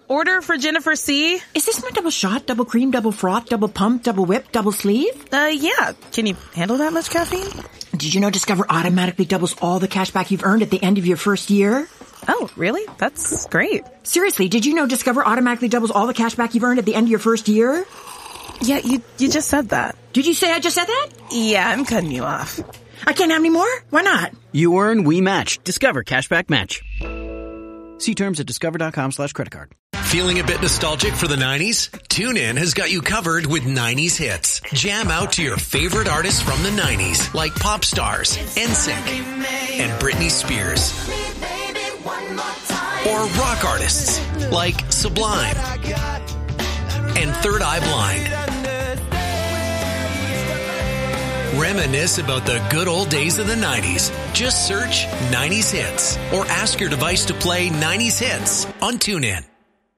Order for Jennifer C. Is this my double shot, double cream, double froth, double pump, double whip, double sleeve? Yeah. Can you handle that much caffeine? Did you know Discover automatically doubles all the cash back you've earned at the end of your first year? Oh, really? That's great. Seriously, did you know Discover automatically doubles all the cash back you've earned at the end of your first year? Yeah, you just said that. Did you say I just said that? Yeah, I'm cutting you off. I can't have any more? Why not? You earn, we match. Discover Cashback Match. See terms at discover.com/creditcard. Feeling a bit nostalgic for the 90s? TuneIn has got you covered with 90s hits. Jam out to your favorite artists from the 90s, like Pop Stars, NSYNC, and Britney Spears. Or rock artists, like Sublime and Third Eye Blind. Reminisce about the good old days of the 90s. Just search 90s Hits or ask your device to play 90s Hits on TuneIn.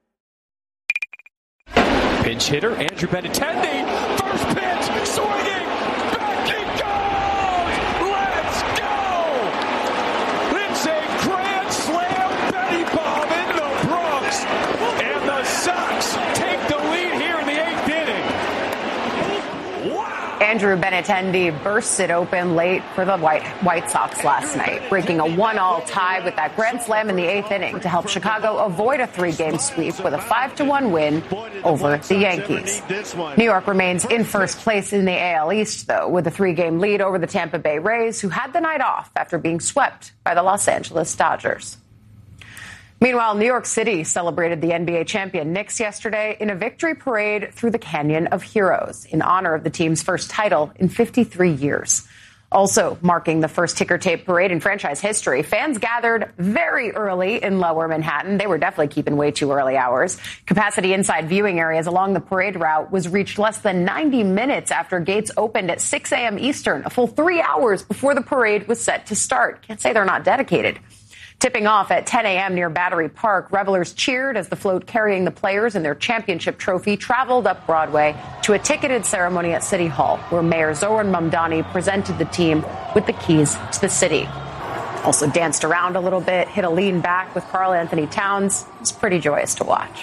Pinch hitter, Andrew Benintendi. First pitch, swinging. Back he goes. Let's go. It's a grand slam Betty bomb in the Bronx. And the Sox take the lead here in the 8th inning. Wow. Andrew Benintendi bursts it open late for the White Sox last night, breaking a 1-all tie with that grand slam in the 8th inning to help Chicago avoid a 3-game sweep with a 5-1 win over the Yankees. New York remains in first place in the AL East, though, with a 3-game lead over the Tampa Bay Rays, who had the night off after being swept by the Los Angeles Dodgers. Meanwhile, New York City celebrated the NBA champion Knicks yesterday in a victory parade through the Canyon of Heroes in honor of the team's first title in 53 years. Also marking the first ticker tape parade in franchise history, fans gathered very early in Lower Manhattan. They were definitely keeping way too early hours. Capacity inside viewing areas along the parade route was reached less than 90 minutes after gates opened at 6 a.m. Eastern, a full 3 hours before the parade was set to start. Can't say they're not dedicated. Tipping off at 10 a.m. near Battery Park, revelers cheered as the float carrying the players and their championship trophy traveled up Broadway to a ticketed ceremony at City Hall, where Mayor Zohran Mamdani presented the team with the keys to the city. Also danced around a little bit, hit a lean back with Karl Anthony Towns. It's pretty joyous to watch.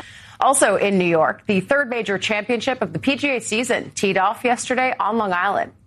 Also in New York, the third major championship of the PGA season teed off yesterday on Long Island.